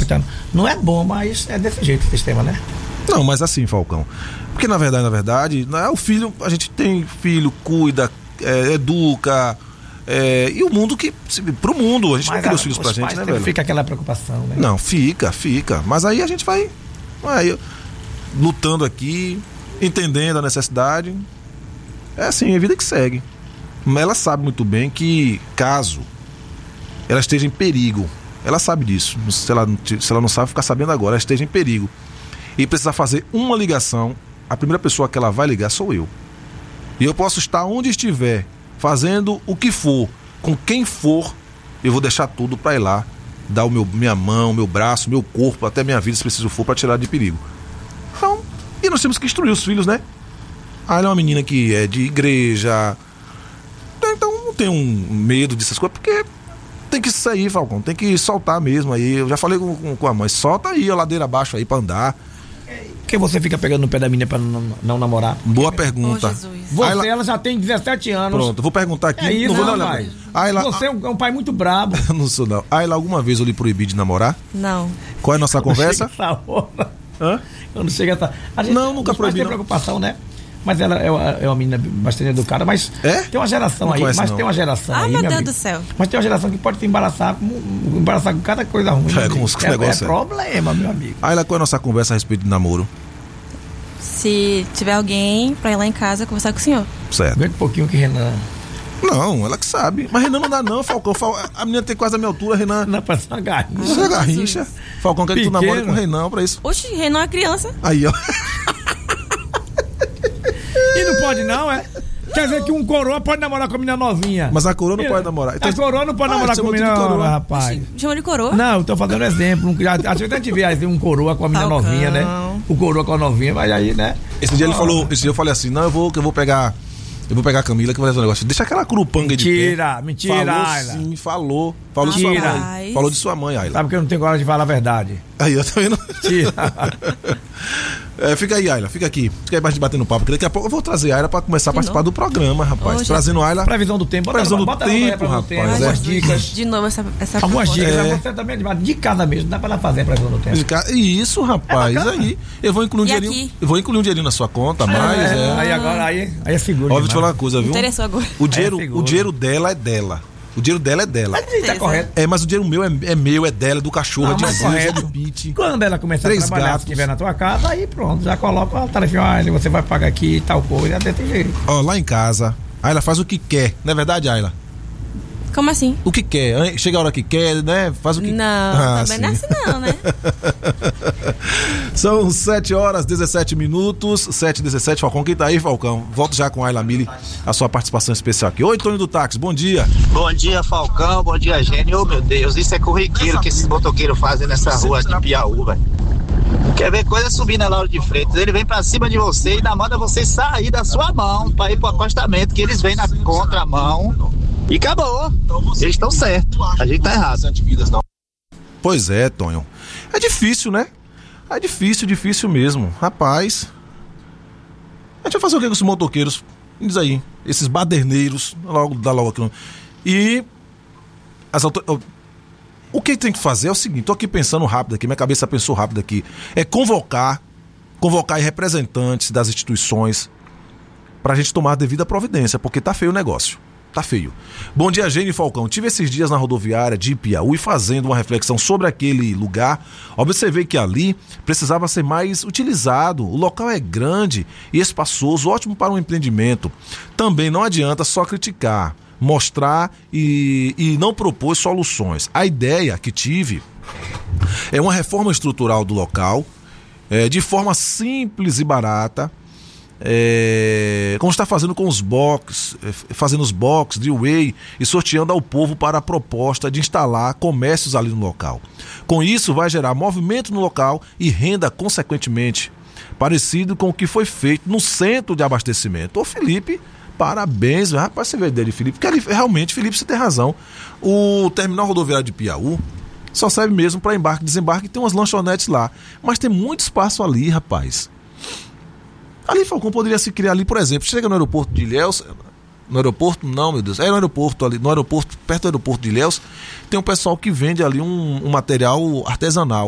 gostando. Não é bom, mas é desse jeito o sistema, né? Não, mas assim, Falcão, porque na verdade, o filho, a gente tem filho, cuida, educa, e o mundo pro mundo, a gente não cria os filhos pra gente, né, velho? Fica aquela preocupação, né? Não, fica, mas aí a gente vai lutando aqui, entendendo a necessidade, é assim, a vida que segue. Mas ela sabe muito bem que caso ela esteja em perigo, ela sabe disso, se ela não sabe, ficar sabendo agora, ela esteja em perigo e precisar fazer uma ligação, a primeira pessoa que ela vai ligar sou eu. E eu posso estar onde estiver, fazendo o que for, com quem for, eu vou deixar tudo para ir lá, dar minha mão, meu braço, meu corpo, até minha vida, se preciso for, para tirar de perigo. Então, e nós temos que instruir os filhos, né? Ela é uma menina que é de igreja, então não tem medo dessas coisas, porque tem que sair, Falcão, tem que soltar mesmo aí. Eu já falei com a mãe, solta aí a ladeira abaixo aí pra andar. Por que você fica pegando no pé da menina pra não namorar? Boa pergunta. Ela já tem 17 anos. Pronto, vou perguntar aqui. Isso, não vou olhar. Você é um pai muito brabo. Não sou não. Ela alguma vez eu lhe proibi de namorar? Não. Qual é a nossa conversa? Quando chega essa hora. Não, nunca proibi. Tem preocupação, né? Mas ela é uma menina bastante educada, mas tem uma geração não aí, conhece, mas não. tem uma geração aí, meu Deus do céu. Mas tem uma geração que pode te embaraçar com cada coisa ruim. Com os negócios. É problema, meu amigo. Qual é a nossa conversa a respeito de namoro? Se tiver alguém pra ir lá em casa conversar com o senhor. Certo. Aguenta um pouquinho que Renan. Não, ela que sabe. Mas Renan não dá não, Falcão. A menina tem quase a minha altura, Renan. Não, parece uma garrincha. Isso é garrincha. Falcão quer que tu namore com o Renan pra isso. Oxe, Renan é criança. Aí, ó. E não pode não, é? Quer dizer que um coroa pode namorar com a menina novinha. Mas a coroa não pode namorar. Então, a coroa não pode namorar com a menina novinha, rapaz. Chama de coroa? Não, eu tô fazendo um exemplo. Às vezes a gente vê um coroa com a menina novinha, né? O coroa com a novinha, mas aí, né? Esse dia eu falei assim, não, eu vou pegar a Camila que vai fazer um negócio. Deixa aquela curupanga de pé. Mentira, Ayla. Sim, falou. Falou de sua mãe. Falou de sua mãe, Ayla. Sabe que eu não tenho coragem de falar a verdade. Aí, eu também não. Mentira. Fica aí, Ayla, fica aqui pra gente bater no papo, porque daqui a pouco eu vou trazer a Ayla pra começar a participar do programa, rapaz. Trazendo a Ayla. Previsão do tempo, rapaz. Algumas dicas. De novo essa algumas dicas, você também de casa mesmo, dá pra ela fazer a previsão do tempo. Isso, rapaz, aí. Eu vou incluir um dinheirinho na sua conta, mas Aí agora, aí é seguro. Ó, vou te falar uma coisa, viu? Interessou agora. O dinheiro dela é dela. O dinheiro dela é dela. Tá correto. Mas o dinheiro meu é meu, é dela, é do cachorro, é de Zé, do Pete. Quando ela começar a trabalhar, se estiver na tua casa, aí pronto, já coloca a tarefa, você vai pagar aqui tal coisa, até tem jeito. Ó, lá em casa, a Ayla faz o que quer, não é verdade, Ayla? Como assim? O que quer, chega a hora que quer, né? Faz o que... Não, também não é assim não, né? São 7h17, 7h17, Falcão, quem tá aí, Falcão? Volto já com a Ayla Mili, a sua participação especial aqui. Oi, Tony do Táxi, bom dia. Bom dia, Falcão, bom dia, Gênio. Oh, meu Deus, isso é corriqueiro que esses motoqueiros fazem nessa rua de Piauí, velho. Quer ver coisa subir na Lauro de Freitas, ele vem pra cima de você e ainda manda você sair da sua mão pra ir pro acostamento, que eles vêm na contramão. E acabou. Eles estão certos. A gente tá errado. Pois é, Tonho. É difícil, né? É difícil mesmo. Rapaz. A gente vai fazer o que com esses motoqueiros? Diz aí. Esses baderneiros. Dá logo aqui. E o que tem que fazer é o seguinte. Tô aqui pensando rápido aqui. Minha cabeça pensou rápido aqui. É convocar representantes das instituições pra gente tomar a devida providência. Porque tá feio o negócio. Tá feio. Bom dia, Gênio e Falcão. Tive esses dias na rodoviária de Piauí fazendo uma reflexão sobre aquele lugar. Observei que ali precisava ser mais utilizado. O local é grande e espaçoso, ótimo para um empreendimento. Também não adianta só criticar, mostrar e não propor soluções. A ideia que tive é uma reforma estrutural do local, de forma simples e barata. Como está fazendo com os box, fazendo os box de Way e sorteando ao povo para a proposta de instalar comércios ali no local. Com isso vai gerar movimento no local e renda consequentemente, parecido com o que foi feito no centro de abastecimento. Ô Felipe, parabéns, rapaz, você vê dele, Felipe, porque realmente, Felipe, você tem razão. O terminal rodoviário de Piauí só serve mesmo para embarque e desembarque, tem umas lanchonetes lá, mas tem muito espaço ali, rapaz. Ali, Falcão, poderia se criar ali, por exemplo, chega no aeroporto de Ilhéus, no aeroporto, não, meu Deus, no aeroporto ali, no aeroporto, perto do aeroporto de Ilhéus, tem um pessoal que vende ali um material artesanal.